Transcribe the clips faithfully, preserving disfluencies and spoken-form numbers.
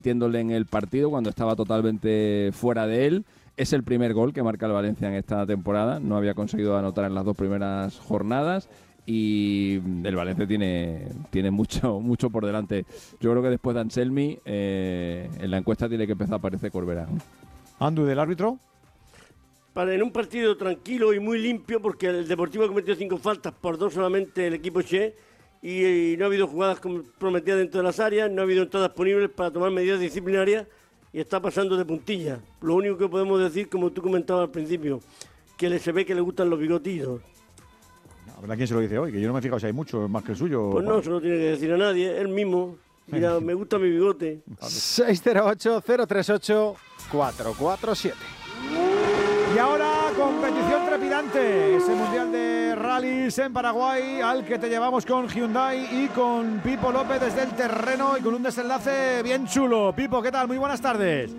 metiéndole en el partido cuando estaba totalmente fuera de él. Es el primer gol que marca el Valencia en esta temporada. No había conseguido anotar en las dos primeras jornadas. Y el Valencia tiene, tiene mucho, mucho por delante. Yo creo que después de Anselmi, eh, en la encuesta tiene que empezar a aparecer Corberá. Andu, ¿del árbitro? Para en un partido tranquilo y muy limpio, porque el Deportivo ha cometido cinco faltas, por dos solamente el equipo Che, y, y no ha habido jugadas comprometidas dentro de las áreas, no ha habido entradas disponibles para tomar medidas disciplinarias, y está pasando de puntilla. Lo único que podemos decir, como tú comentabas al principio, que le se ve que le gustan los bigotillos. A ver, ¿a quién se lo dice hoy? Que yo no me he fijado si hay mucho más que el suyo. Pues no, se lo tiene que decir a nadie, él mismo. Mira, me gusta mi bigote. seis cero ocho, cero tres ocho, cuatro cuatro siete. Y ahora, competición trepidante. Ese Mundial de Rallys en Paraguay, al que te llevamos con Hyundai y con Pipo López desde el terreno y con un desenlace bien chulo. Pipo, ¿qué tal? Muy buenas tardes.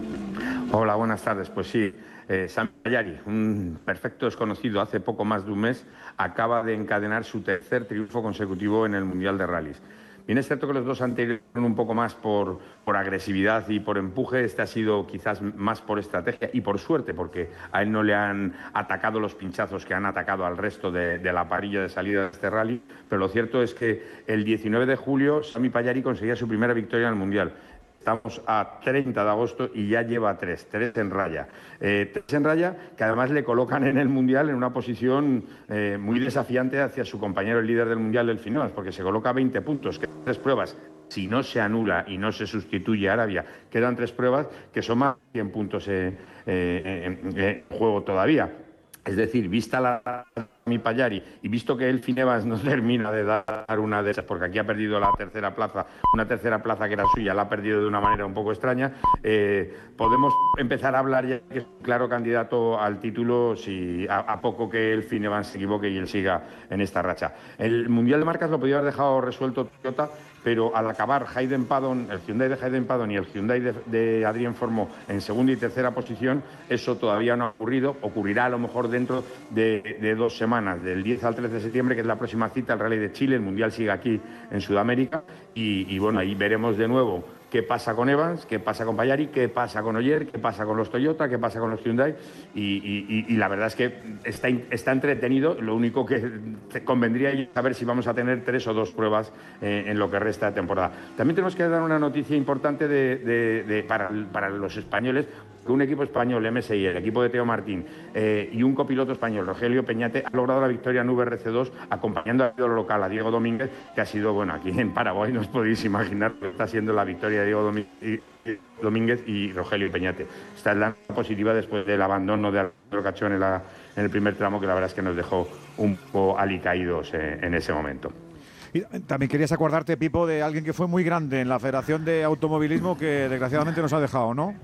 Hola, buenas tardes. Pues sí. Eh, Sami Pajari, un perfecto desconocido hace poco más de un mes, acaba de encadenar su tercer triunfo consecutivo en el Mundial de Rallys. Bien, es cierto que los dos anteriores fueron un poco más por, por agresividad y por empuje. Este ha sido quizás más por estrategia y por suerte, porque a él no le han atacado los pinchazos que han atacado al resto de, de la parrilla de salida de este rally. Pero lo cierto es que el diecinueve de julio Sami Pajari conseguía su primera victoria en el Mundial. Estamos a treinta de agosto y ya lleva tres, tres en raya. Eh, tres en raya que además le colocan en el Mundial en una posición eh, muy desafiante hacia su compañero, el líder del Mundial, el Finovas, porque se coloca a veinte puntos, que tres pruebas. Si no se anula y no se sustituye a Arabia, quedan tres pruebas que son más de cien puntos eh, eh, en, en juego todavía. Es decir, vista la mi Pajari y visto que el Finovas no termina de dar una de esas, porque aquí ha perdido la tercera plaza, una tercera plaza que era suya, la ha perdido de una manera un poco extraña, eh, podemos empezar a hablar ya que es un claro candidato al título si a, a poco que el Finovas se equivoque y él siga en esta racha. El Mundial de Marcas lo podía haber dejado resuelto Toyota, pero al acabar Hayden Paddon, el Hyundai de Hayden Paddon y el Hyundai de, de Adrien Formó en segunda y tercera posición, eso todavía no ha ocurrido, ocurrirá a lo mejor dentro de, de dos semanas, del diez al trece de septiembre, que es la próxima cita, el Rally de Chile. El Mundial sigue aquí en Sudamérica y, y bueno, ahí veremos de nuevo qué pasa con Evans, qué pasa con Pajari, qué pasa con Ogier, qué pasa con los Toyota, qué pasa con los Hyundai y, y, y la verdad es que está, está entretenido. Lo único que te convendría es saber si vamos a tener tres o dos pruebas eh, en lo que resta de temporada. También tenemos que dar una noticia importante de, de, de, para, para los españoles, que un equipo español, M S I, el equipo de Teo Martín eh, y un copiloto español, Rogelio Peñate, ha logrado la victoria en V R C dos acompañando al ídolo local, a Diego Domínguez, que ha sido, bueno, aquí en Paraguay no os podéis imaginar lo que está siendo la victoria de Diego Domínguez y Rogelio Peñate. Esta es la positiva después del abandono de Alejandro Cachón en, la, en el primer tramo, que la verdad es que nos dejó un poco alicaídos eh, en ese momento. Y también querías acordarte, Pipo, de alguien que fue muy grande en la Federación de Automovilismo, que desgraciadamente nos ha dejado, ¿no?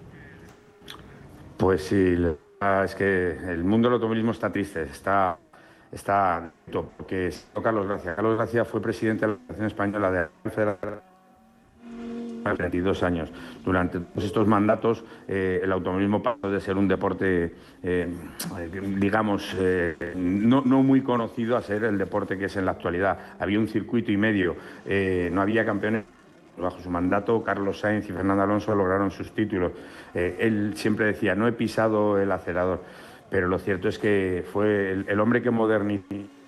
Pues sí, es que el mundo del automovilismo está triste, está, está porque es Carlos Gracia. Carlos Gracia fue presidente de la Federación Española de la Federación treinta y dos años. Durante todos estos mandatos eh, el automovilismo pasó de ser un deporte, eh, digamos, eh, no, no muy conocido a ser el deporte que es en la actualidad. Había un circuito y medio, eh, no había campeones. Bajo su mandato, Carlos Sainz y Fernando Alonso lograron sus títulos. Eh, él siempre decía, no he pisado el acelerador, pero lo cierto es que fue el, el hombre que modernizó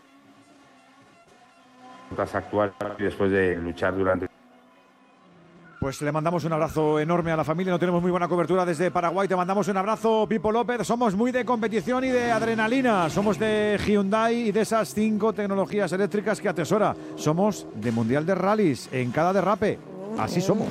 las actuales después de luchar durante... Pues le mandamos un abrazo enorme a la familia. No tenemos muy buena cobertura desde Paraguay. Te mandamos un abrazo, Pipo López. Somos muy de competición y de adrenalina. Somos de Hyundai y de esas cinco tecnologías eléctricas que atesora. Somos de Mundial de Rallys en cada derrape. Así somos.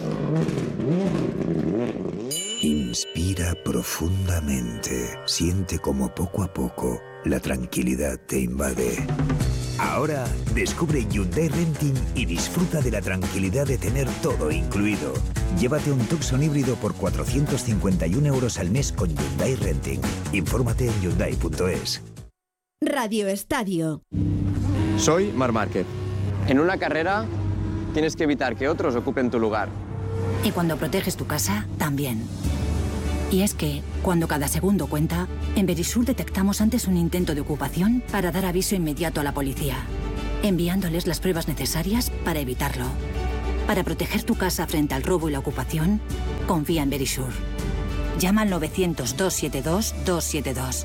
Inspira profundamente. Siente como poco a poco la tranquilidad te invade. Ahora descubre Hyundai Renting y disfruta de la tranquilidad de tener todo incluido. Llévate un Tucson híbrido por cuatrocientos cincuenta y un euros al mes con Hyundai Renting. Infórmate en hyundai punto es. Radio Estadio. Soy Marc Márquez. En una carrera tienes que evitar que otros ocupen tu lugar. Y cuando proteges tu casa, también. Y es que, cuando cada segundo cuenta, en Verisur detectamos antes un intento de ocupación para dar aviso inmediato a la policía, enviándoles las pruebas necesarias para evitarlo. Para proteger tu casa frente al robo y la ocupación, confía en Verisure. Llama al novecientos, doscientos setenta y dos, doscientos setenta y dos.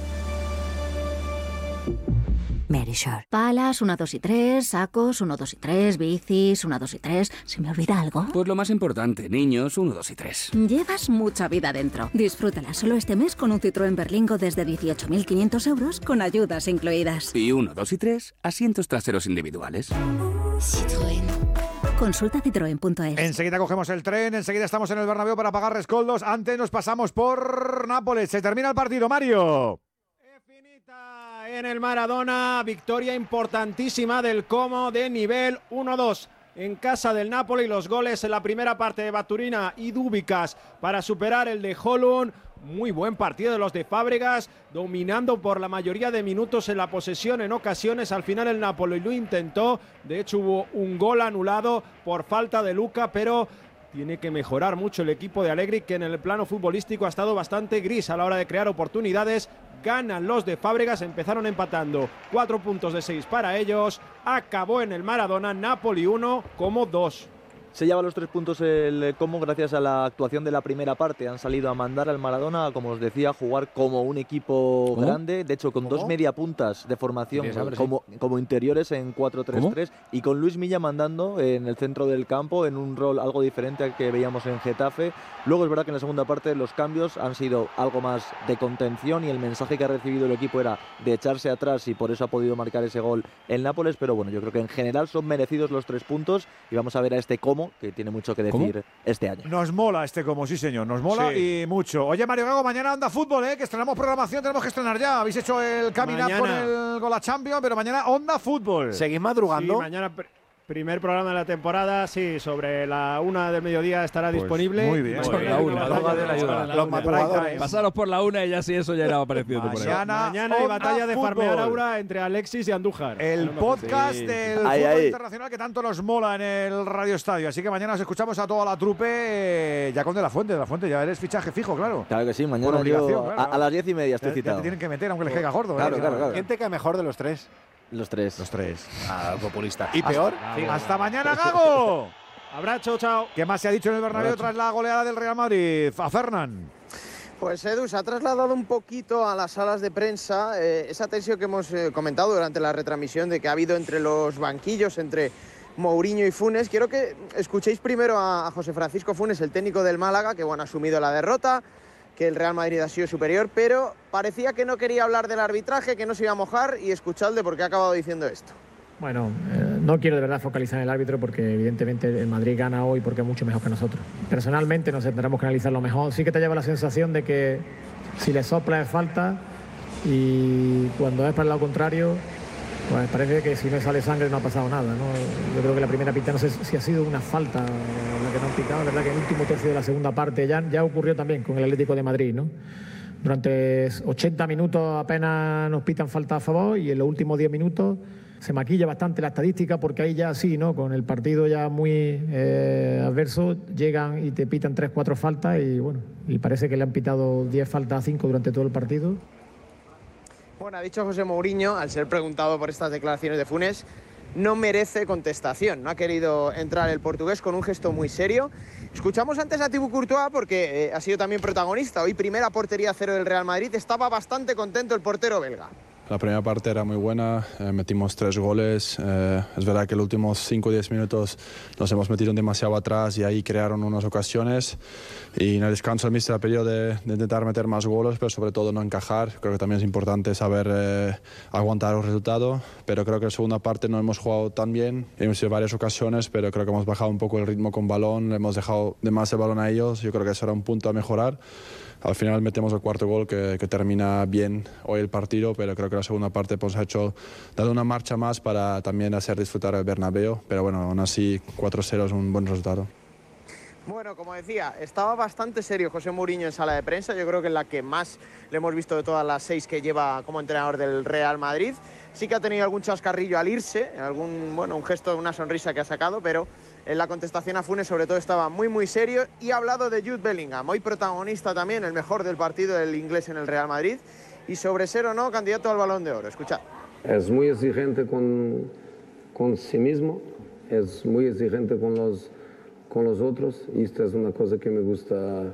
Verisure. Palas, uno, dos y tres, sacos, uno, dos y tres, bicis, uno, dos y tres. ¿Se me olvida algo? Pues lo más importante, niños, uno, dos y tres. Llevas mucha vida dentro. Disfrútala solo este mes con un Citroën Berlingo desde dieciocho mil quinientos euros con ayudas incluidas. Y uno, dos y tres, asientos traseros individuales. Citroën. Consulta citroen punto es. Enseguida cogemos el tren, enseguida estamos en el Bernabéu para pagar rescoldos. Antes nos pasamos por Nápoles. Se termina el partido, Mario. En el Maradona, victoria importantísima del Como de nivel uno dos. En casa del Napoli, los goles en la primera parte de Baturina y Dúbicas para superar el de Holund. Muy buen partido de los de Fábregas, dominando por la mayoría de minutos en la posesión en ocasiones. Al final el Napoli lo intentó, de hecho hubo un gol anulado por falta de Luca, pero tiene que mejorar mucho el equipo de Allegri, que en el plano futbolístico ha estado bastante gris a la hora de crear oportunidades. Ganan los de Fábregas, empezaron empatando, cuatro puntos de seis para ellos. Acabó en el Maradona, Napoli uno, Como dos. Se lleva los tres puntos el Como gracias a la actuación de la primera parte. Han salido a mandar al Maradona, como os decía, a jugar como un equipo ¿Cómo? grande. De hecho, con ¿Cómo? dos media puntas de formación Saber, como, sí. como interiores en cuatro tres tres. Y con Luis Milla mandando en el centro del campo en un rol algo diferente al que veíamos en Getafe. Luego es verdad que en la segunda parte los cambios han sido algo más de contención y el mensaje que ha recibido el equipo era de echarse atrás y por eso ha podido marcar ese gol el Nápoles. Pero bueno, yo creo que en general son merecidos los tres puntos y vamos a ver a este Como, que tiene mucho que decir ¿Cómo? este año. Nos mola este Como, sí señor, nos mola Sí. y mucho. Oye, Mario Gago, mañana Onda Fútbol, ¿eh? Que estrenamos programación, tenemos que estrenar ya. Habéis hecho el coming up con el Gola Champions, pero mañana Onda Fútbol. ¿Seguís madrugando? Sí, mañana pr primer programa de la temporada, sí, sobre la una del mediodía estará Pues disponible. muy bien. Por la una. Los madrugadores. Pasaros por la una y ya si eso ya era apareciendo por ahí. Mañana, Mañana hay Onda batalla de Fútbol. farmear aura entre Alexis y Andújar. El podcast Sí. del Ahí, fútbol ahí. internacional que tanto nos mola en el Radio Estadio. Así que mañana os escuchamos a toda la trupe, eh, ya con De La Fuente. De La Fuente ya eres fichaje fijo, claro. Claro que sí, Por mañana obligación, yo claro. a, a las diez y media estoy Ya- ya citado. te tienen que meter aunque les caiga gordo. ¿eh? Claro, O sea, claro, claro. ¿Quién te cae mejor de los tres? Los tres. Los tres. Ah, populista. ¿Y Hasta- peor? Hasta mañana, Gago. Abrazo, chao. ¿Qué más se ha dicho en el Bernabéu Abrazo. tras la goleada del Real Madrid? A Fernán. Pues Edu, se ha trasladado un poquito a las salas de prensa eh, esa tensión que hemos eh, comentado durante la retransmisión de que ha habido entre los banquillos, entre Mourinho y Funes. Quiero que escuchéis primero a, a José Francisco Funes, el técnico del Málaga, que bueno, ha asumido la derrota, que el Real Madrid ha sido superior, pero parecía que no quería hablar del arbitraje, que no se iba a mojar, y escuchadle porque ha acabado diciendo esto. Bueno, eh, no quiero de verdad focalizar en el árbitro porque evidentemente el Madrid gana hoy porque es mucho mejor que nosotros. Personalmente nos tendremos que analizarlo mejor. Sí que te lleva la sensación de que si le sopla es falta y cuando es para el lado contrario, pues parece que si no sale sangre no ha pasado nada, ¿no? Yo creo que la primera pita, no sé si ha sido una falta la que no han pitado, la verdad que en el último tercio de la segunda parte ya, ya ocurrió también con el Atlético de Madrid, ¿no? Durante ochenta minutos apenas nos pitan falta a favor y en los últimos diez minutos se maquilla bastante la estadística porque ahí ya sí, ¿no? Con el partido ya muy eh, adverso llegan y te pitan tres, cuatro faltas y bueno, y parece que le han pitado diez faltas a cinco durante todo el partido. Bueno, ha dicho José Mourinho, al ser preguntado por estas declaraciones de Funes, no merece contestación. No ha querido entrar el portugués con un gesto muy serio. Escuchamos antes a Thibaut Courtois porque eh, ha sido también protagonista. Hoy primera portería cero del Real Madrid. Estaba bastante contento el portero belga. La primera parte era muy buena, eh, metimos tres goles. Eh, es verdad que los últimos cinco o diez minutos nos hemos metido demasiado atrás y ahí crearon unas ocasiones. Y en el descanso el míster ha pedido de, de intentar meter más goles, pero sobre todo no encajar. Creo que también es importante saber eh, aguantar el resultado. Pero creo que en la segunda parte no hemos jugado tan bien. Hemos tenido varias ocasiones, pero creo que hemos bajado un poco el ritmo con balón. Le hemos dejado de más el balón a ellos. Yo creo que eso era un punto a mejorar. Al final metemos el cuarto gol que, que termina bien hoy el partido, pero creo que la segunda parte pues, ha hecho, dado una marcha más para también hacer disfrutar el Bernabéu. Pero bueno, aún así cuatro cero es un buen resultado. Bueno, como decía, estaba bastante serio José Mourinho en sala de prensa. Yo creo que es la que más le hemos visto de todas las seis que lleva como entrenador del Real Madrid. Sí que ha tenido algún chascarrillo al irse, algún, bueno, un gesto, una sonrisa que ha sacado, pero en la contestación a Funes sobre todo estaba muy muy serio y ha hablado de Jude Bellingham, hoy protagonista también, el mejor del partido del inglés en el Real Madrid y sobre ser o no candidato al Balón de Oro. Escuchad. Es muy exigente con, con sí mismo, es muy exigente con los, con los otros. Y esto es una cosa que me gusta